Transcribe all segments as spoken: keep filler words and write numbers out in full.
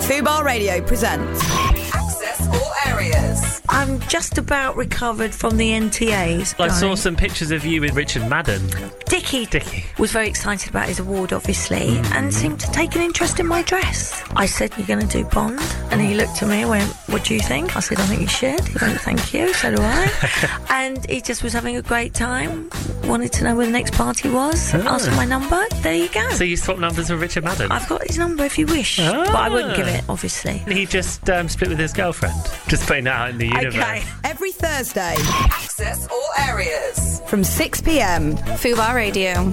Fubar Radio presents Access All Areas. I'm just about recovered from the N T As. I saw some pictures of you with Richard Madden. Dickie, Dickie was very excited about his award, obviously, and seemed to take an interest in my dress. I said, "You're going to do Bond?" And he looked at me and went, "What do you think?" I said, "I think you should." He went, "Thank you, so do I." And he just was having a great time, wanted to know where the next party was, Ah. asked for my number. There you go. So you swapped numbers with Richard Madden? I've got his number if you wish, Ah. but I wouldn't give it, obviously. He just um, split with his girlfriend. Just putting that out in the universe. Okay. Every Thursday, Access All Areas from six p.m. Fubar Radio.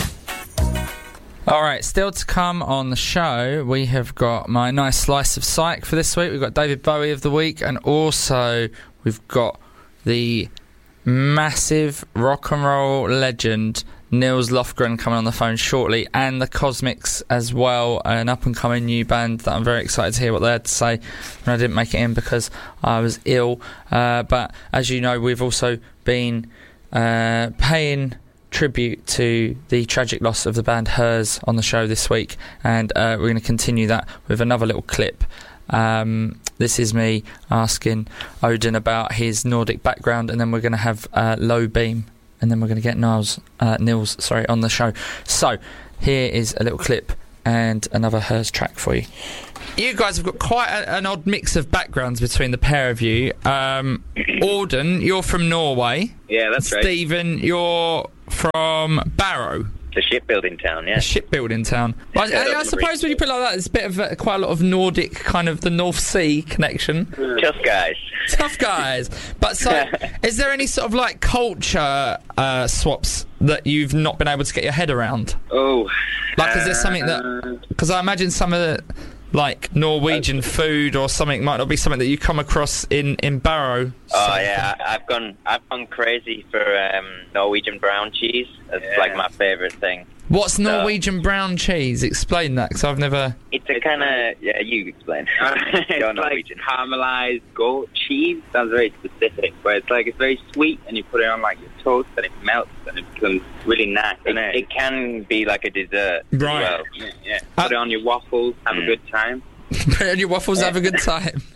Alright, still to come on the show, we have got my nice slice of psych for this week. We've got David Bowie of the week, and also we've got the massive rock and roll legend Nils Lofgren coming on the phone shortly, and the Cosmics as well, an up and coming new band that I'm very excited to hear what they had to say. And I didn't make it in because I was ill, uh, but as you know, we've also been uh, paying tribute to the tragic loss of the band Hers on the show this week, and uh, we're going to continue that with another little clip. Um, this is me asking Odin about his Nordic background, and then we're going to have uh, Low Beam, and then we're going to get Niles, uh, Nils sorry, on the show. So here is a little clip and another Hers track for you. You guys have got quite a, an odd mix of backgrounds between the pair of you. Um, Auden, you're from Norway. Yeah, that's right. Stephen, you're from Barrow. The shipbuilding town, yeah. A shipbuilding town. Well, Yeah, I, I that's suppose when you put it like that, it's a bit of a, quite a lot of Nordic kind of the North Sea connection. Tough guys. Tough guys. But so, is there any sort of like culture uh, swaps that you've not been able to get your head around? Oh. Like, is there something that... Because I imagine some of the, like, Norwegian food or something might not be something that you come across in, in Barrow. Oh, So- yeah, I- I've gone I've gone crazy for um, Norwegian brown cheese. That's Yeah. like my favourite thing. What's Norwegian brown cheese? Explain that, because I've never... It's a kind of... Yeah, you explain. It's You're like Norwegian. caramelized goat cheese. Sounds very specific, but it's like it's very sweet, and you put it on like your toast, and it melts, and it becomes really nice. It, it can be like a dessert Right. as well. Yeah, yeah. Uh, Put it on your waffles. Have Mm. a good time. Put it on your waffles, have a good time.